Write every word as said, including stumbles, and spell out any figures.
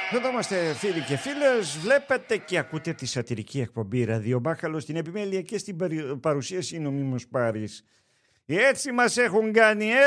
Εδώ είμαστε φίλοι και φίλες. Βλέπετε και ακούτε τη σατυρική εκπομπή Ραδιομπάχαλο στην επιμέλεια και στην παρουσίαση νομίμως Πάρης. Έτσι μας έχουν κάνει, ε!